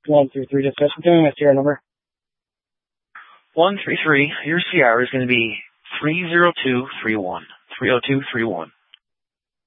133 discussion. Give me my Sierra number. 133. Your Sierra is going to be 30231. 30231.